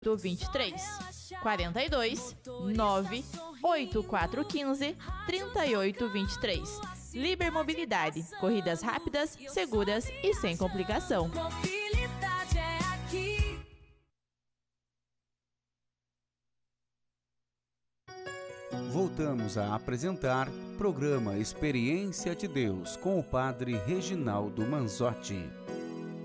23 42 9 8415 3823. Liber Mobilidade, corridas rápidas, seguras e sem complicação. Mobilidade é aqui. Voltamos a apresentar programa Experiência de Deus com o Padre Reginaldo Manzotti.